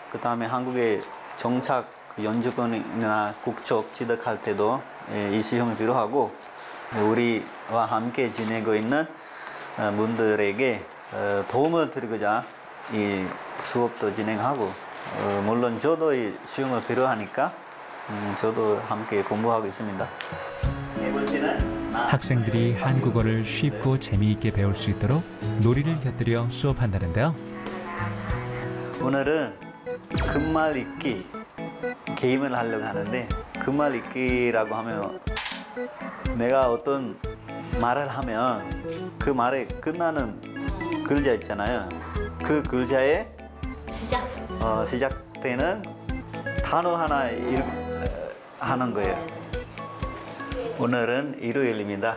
그다음에 한국에 정착 연주권이나 국적 취득할 때도 이 시험이 필요하고 우리와 함께 지내고 있는 분들에게 도움을 드리고자 이 수업도 진행하고 물론 저도 이 시험을 필요하니까 저도 함께 공부하고 있습니다. 네 번째는 학생들이 한국어를 쉽고 재미있게 배울 수 있도록 놀이를 곁들여 수업한다는데요. 오늘은 금말 읽기 게임을 하려고 하는데 금말 읽기라고 하면 내가 어떤 말을 하면 그 말에 끝나는 글자 있잖아요. 그 글자에 시작되는 단어 하나 하는 거예요. 오늘은 일요일입니다.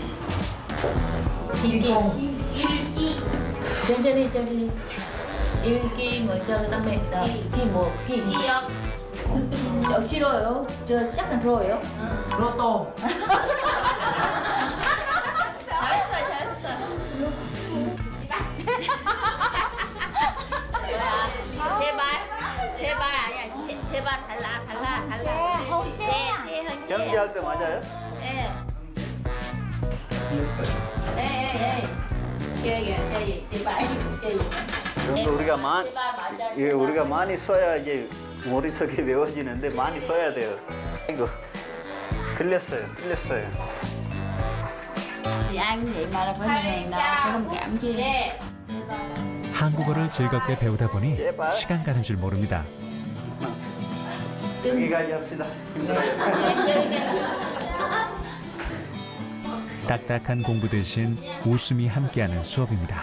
읽기. 저기 읽기 먼저 그다음에 기 기억. 싫어요. 저 시작은 좋아요. 로또. 잘했어. 제발 아니야. 제발 달라. 제 경제할 때 맞아요? 네. 틀렸어요. 제발. 그런데 우리가 맞아. 많이 써야 이제 머릿속에 외워지는데 많이 써야 돼요. 이거 틀렸어요. Anh vậy mà là phải hiền đâu, phải thông cảm chứ. 한국어를 즐겁게 배우다 보니 시간 가는 줄 모릅니다. 여기까지 합시다. 딱딱한 공부 대신 웃음이 함께하는 수업입니다.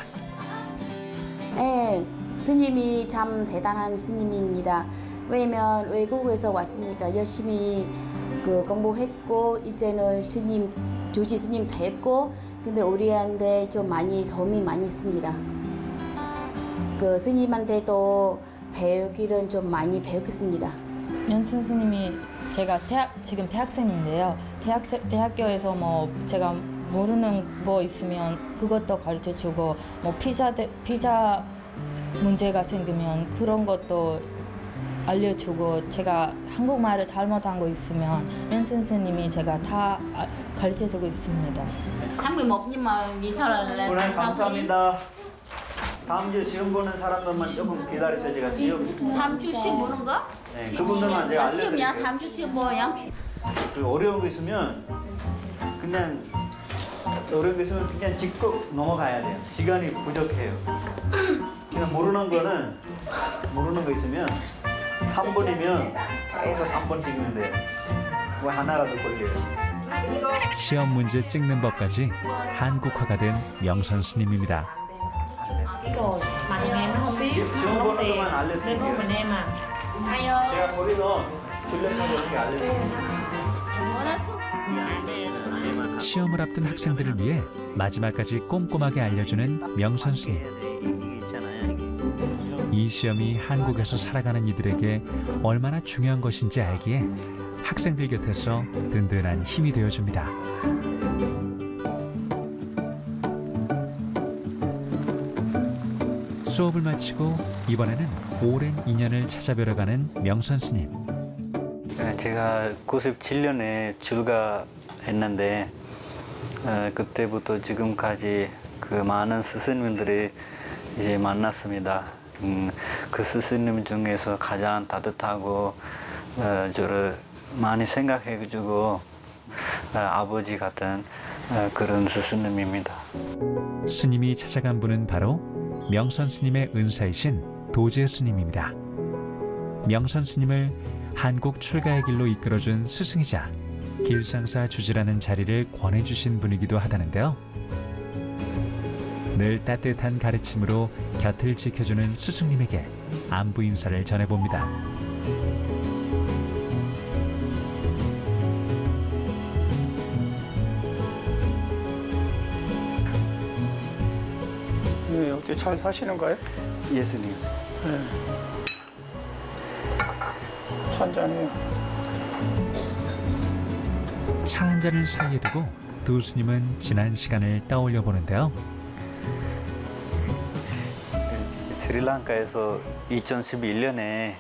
네, 스님이 참 대단한 스님입니다. 왜냐면 외국에서 왔으니까 열심히 공부했고 이제는 조지 스님 됐고 근데 우리한테 좀 많이 도움이 많이 있습니다. 스님한테도 배우기를 좀 많이 배우겠습니다. 연순 스님이 제가 지금 대학생인데요. 대학교에서 뭐 제가 모르는 거 있으면 그것도 가르쳐주고 뭐 피자 문제가 생기면 그런 것도 알려주고 제가 한국말을 잘못한 거 있으면 연 선생님이 제가 다 가르쳐주고 있습니다. Tháng 11 nhưng mà vì sao là 오늘 sao 감사합니다. 다음 주 시험 보는 사람들만 조금 기다리세요. 제가 시험. 다음 주 시험 보는 거? 네, 그분들만 제가 시험이야? 알려드릴게요. 다음 주 시험 뭐야? 그 어려운 거 있으면 그냥 짚고 넘어가야 돼요. 시간이 부족해요. 그냥 모르는 거 있으면 3번이면 계속 3번 찍으면 돼요. 뭐 하나라도 걸려요. 시험 문제 찍는 법까지 한국화가 된 명선 스님입니다. Rồi mà nhà em nó không biết, 시험 nó 보는 tiền 것만 nên 알려드릴게요. có mình em à. 아요. 제가 거기서 줄레까지 이렇게 알려드릴게요. 시험을 앞둔 학생들을 위해 마지막까지 꼼꼼하게 알려주는 명선 스님. 이게 있잖아요. 이 시험이 한국에서 살아가는 이들에게 얼마나 중요한 것인지 알기에 학생들 곁에서 든든한 힘이 되어줍니다. 수업을 마치고 이번에는 오랜 인연을 찾아뵈러 가는 명선 스님. 제가 97년에 출가했는데 그때부터 지금까지 그 많은 스승님들이 이제 만났습니다. 그 스승님 중에서 가장 따뜻하고 저를 많이 생각해주고 아버지 같은 그런 스승님입니다. 스님이 찾아간 분은 바로 명선 스님의 은사이신 도제 스님입니다. 명선 스님을 한국 출가의 길로 이끌어준 스승이자 길상사 주지라는 자리를 권해주신 분이기도 하다는데요. 늘 따뜻한 가르침으로 곁을 지켜주는 스승님에게 안부 인사를 전해봅니다. 네, 어떻게 잘 사시는 거예요? 예수님. 네. 찬잔해요. 차 한 잔을 사이에 두고 두 스님은 지난 시간을 떠올려 보는데요. 스리랑카에서 2011년에